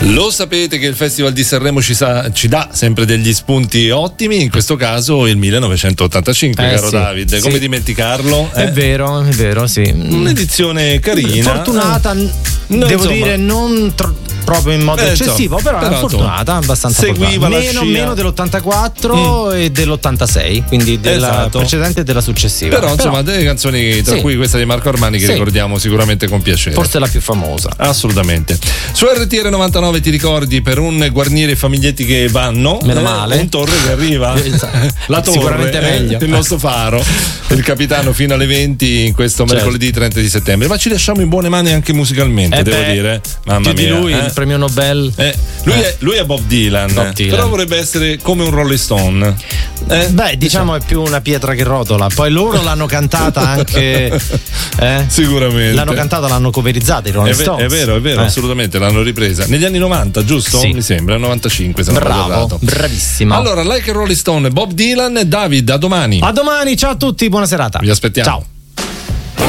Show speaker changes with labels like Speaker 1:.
Speaker 1: Lo sapete che il Festival di Sanremo ci dà sempre degli spunti ottimi, in questo caso il 1985, caro
Speaker 2: sì,
Speaker 1: David, come dimenticarlo?
Speaker 2: È vero, sì.
Speaker 1: Un'edizione carina.
Speaker 2: Fortunata, devo dire, non proprio in modo eccessivo, però fortunata, abbastanza
Speaker 1: seguiva
Speaker 2: fortunata. Meno dell'84 e dell'86, quindi della precedente e della successiva.
Speaker 1: Però insomma, delle canzoni, tra cui questa di Marco Armani, che ricordiamo sicuramente con piacere.
Speaker 2: Forse la più famosa.
Speaker 1: Assolutamente. Su RTR 99 ti ricordi, per un Guarnieri e Famiglietti che vanno,
Speaker 2: meno male,
Speaker 1: un Torre che arriva. La Torre,
Speaker 2: sicuramente meglio.
Speaker 1: Il nostro faro, il capitano fino alle 20 in questo mercoledì 30 di settembre. Ma ci lasciamo in buone mani anche musicalmente, devo dire. Mamma mia.
Speaker 2: Di lui, il premio Nobel.
Speaker 1: Lui è Bob Dylan, però vorrebbe essere come un Rolling Stone.
Speaker 2: Diciamo è più una pietra che rotola. Poi loro l'hanno cantata anche.
Speaker 1: Sicuramente.
Speaker 2: L'hanno cantata, l'hanno coverizzata i Rolling Stones.
Speaker 1: È vero, assolutamente, l'hanno ripresa negli anni 90, giusto?
Speaker 2: Sì.
Speaker 1: Mi sembra, 95, se non ho guardato.
Speaker 2: Bravissimo.
Speaker 1: Allora, Like a Rolling Stone, Bob Dylan, David, a domani.
Speaker 2: A domani, ciao a tutti, buona serata.
Speaker 1: Vi aspettiamo.
Speaker 2: Ciao.